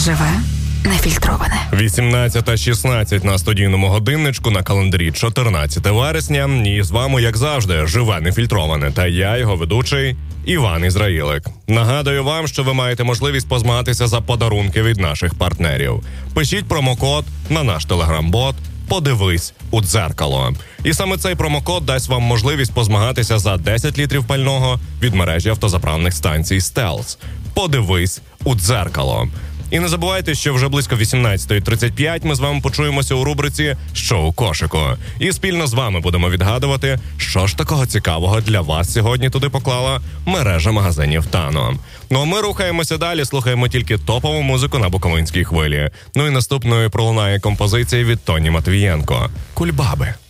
Живе нефільтроване. 18:16 на студійному годинничку, на календарі 14 вересня. І з вами, як завжди, Живе нефільтроване. Та я, його ведучий, Іван Ізраїлик. Нагадую вам, що ви маєте можливість позмагатися за подарунки від наших партнерів. Пишіть промокод на наш телеграм-бот «Подивись у дзеркало». І саме цей промокод дасть вам можливість позмагатися за 10 літрів пального від мережі автозаправних станцій «Стелс». «Подивись у дзеркало». І не забувайте, що вже близько 18:35 ми з вами почуємося у рубриці «Що у кошику». І спільно з вами будемо відгадувати, що ж такого цікавого для вас сьогодні туди поклала мережа магазинів «Тано». Ну а ми рухаємося далі, слухаємо тільки топову музику на Буковинській хвилі. Ну і наступною пролунає композиція від Тоні Матвієнко «Кульбаби».